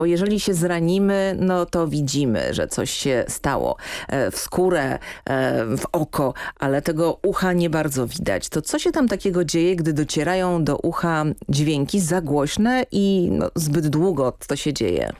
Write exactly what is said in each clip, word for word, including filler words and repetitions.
Bo jeżeli się zranimy, no to widzimy, że coś się stało. W skórę, w oko, ale tego ucha nie bardzo widać. To co się tam takiego dzieje, gdy docierają do ucha dźwięki za głośne i no, zbyt długo to się dzieje?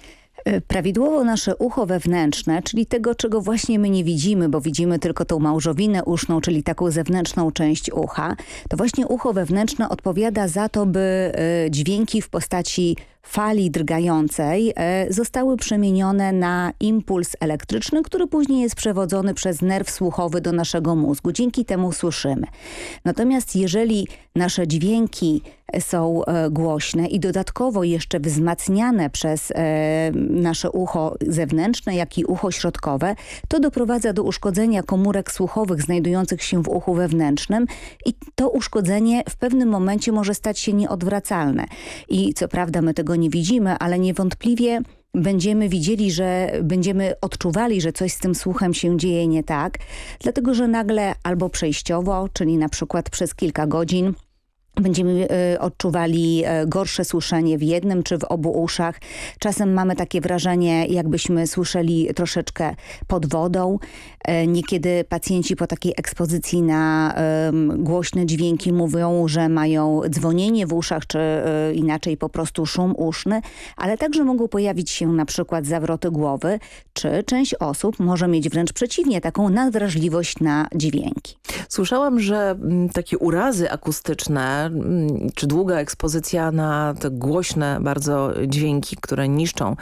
Prawidłowo nasze ucho wewnętrzne, czyli tego, czego właśnie my nie widzimy, bo widzimy tylko tą małżowinę uszną, czyli taką zewnętrzną część ucha, to właśnie ucho wewnętrzne odpowiada za to, by dźwięki w postaci fali drgającej zostały przemienione na impuls elektryczny, który później jest przewodzony przez nerw słuchowy do naszego mózgu. Dzięki temu słyszymy. Natomiast jeżeli nasze dźwięki są głośne i dodatkowo jeszcze wzmacniane przez nasze ucho zewnętrzne, jak i ucho środkowe, to doprowadza do uszkodzenia komórek słuchowych znajdujących się w uchu wewnętrznym i to uszkodzenie w pewnym momencie może stać się nieodwracalne. I co prawda my tego nie widzimy, ale niewątpliwie będziemy widzieli, że będziemy odczuwali, że coś z tym słuchem się dzieje nie tak, dlatego że nagle albo przejściowo, czyli na przykład przez kilka godzin, będziemy y, odczuwali y, gorsze słyszenie w jednym czy w obu uszach. Czasem mamy takie wrażenie, jakbyśmy słyszeli troszeczkę pod wodą. Y, niekiedy pacjenci po takiej ekspozycji na y, głośne dźwięki mówią, że mają dzwonienie w uszach, czy y, inaczej po prostu szum uszny, ale także mogą pojawić się na przykład zawroty głowy, czy część osób może mieć wręcz przeciwnie, taką nadwrażliwość na dźwięki. Słyszałam, że m, takie urazy akustyczne czy długa ekspozycja na te głośne bardzo dźwięki, które niszczą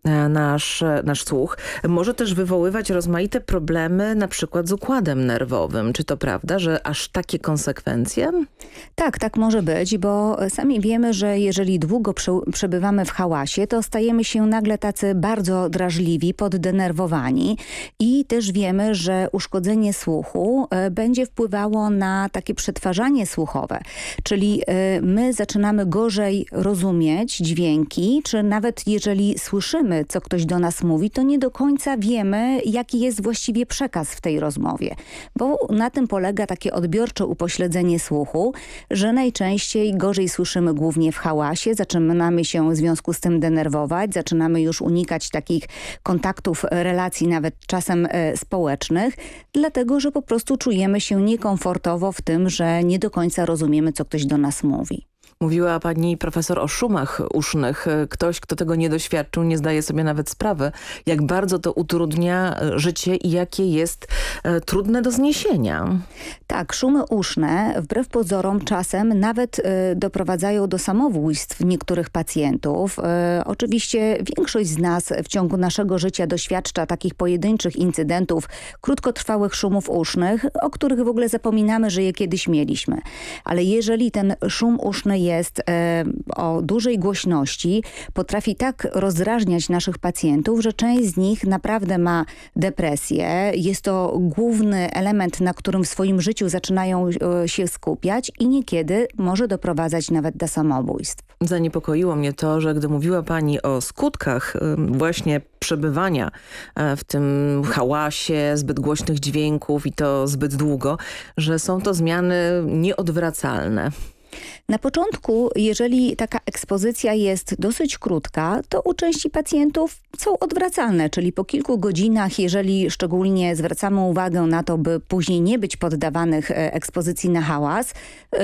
nasz, nasz słuch, może też wywoływać rozmaite problemy, na przykład z układem nerwowym. Czy to prawda, że aż takie konsekwencje? Tak, tak może być, bo sami wiemy, że jeżeli długo prze, przebywamy w hałasie, to stajemy się nagle tacy bardzo drażliwi, poddenerwowani i też wiemy, że uszkodzenie słuchu będzie wpływało na takie przetwarzanie słuchowe, czyli my zaczynamy gorzej rozumieć dźwięki, czy nawet jeżeli słyszymy, co ktoś do nas mówi, to nie do końca wiemy, jaki jest właściwie przekaz w tej rozmowie. Bo na tym polega takie odbiorcze upośledzenie słuchu, że najczęściej gorzej słyszymy głównie w hałasie, zaczynamy się w związku z tym denerwować, zaczynamy już unikać takich kontaktów, relacji nawet czasem e, społecznych, dlatego, że po prostu czujemy się niekomfortowo w tym, że nie do końca rozumiemy, co ktoś do nas mówi. Mówiła pani profesor o szumach usznych. Ktoś, kto tego nie doświadczył, nie zdaje sobie nawet sprawy, jak bardzo to utrudnia życie i jakie jest e, trudne do zniesienia. Tak, szumy uszne wbrew pozorom czasem nawet e, doprowadzają do samobójstw niektórych pacjentów. E, oczywiście większość z nas w ciągu naszego życia doświadcza takich pojedynczych incydentów, krótkotrwałych szumów usznych, o których w ogóle zapominamy, że je kiedyś mieliśmy. Ale jeżeli ten szum uszny jest jest e, o dużej głośności, potrafi tak rozdrażniać naszych pacjentów, że część z nich naprawdę ma depresję. Jest to główny element, na którym w swoim życiu zaczynają e, się skupiać i niekiedy może doprowadzać nawet do samobójstw. Zaniepokoiło mnie to, że gdy mówiła pani o skutkach właśnie przebywania w tym hałasie, zbyt głośnych dźwięków i to zbyt długo, że są to zmiany nieodwracalne. Na początku, jeżeli taka ekspozycja jest dosyć krótka, to u części pacjentów są odwracalne, czyli po kilku godzinach, jeżeli szczególnie zwracamy uwagę na to, by później nie być poddawanych ekspozycji na hałas,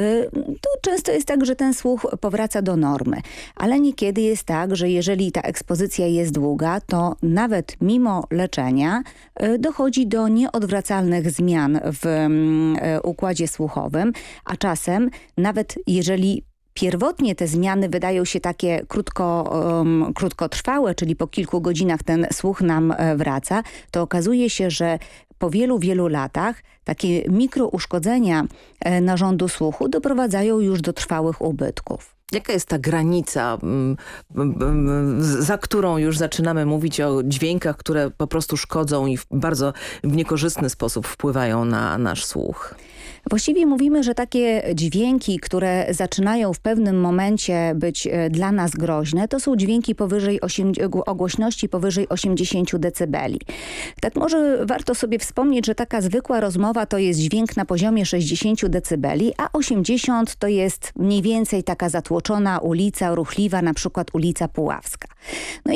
to często jest tak, że ten słuch powraca do normy. Ale niekiedy jest tak, że jeżeli ta ekspozycja jest długa, to nawet mimo leczenia dochodzi do nieodwracalnych zmian w układzie słuchowym, a czasem nawet jeżeli pierwotnie te zmiany wydają się takie krótko, um, krótkotrwałe, czyli po kilku godzinach ten słuch nam wraca, to okazuje się, że po wielu, wielu latach takie mikrouszkodzenia narządu słuchu doprowadzają już do trwałych ubytków. Jaka jest ta granica, za którą już zaczynamy mówić o dźwiękach, które po prostu szkodzą i w bardzo w niekorzystny sposób wpływają na nasz słuch? Właściwie mówimy, że takie dźwięki, które zaczynają w pewnym momencie być e, dla nas groźne, to są dźwięki powyżej osiem, o głośności powyżej osiemdziesięciu decybeli. Tak może warto sobie wspomnieć, że taka zwykła rozmowa to jest dźwięk na poziomie sześćdziesięciu decybeli, a osiemdziesiąt to jest mniej więcej taka zatłoczona ulica, ruchliwa, na przykład ulica Puławska. No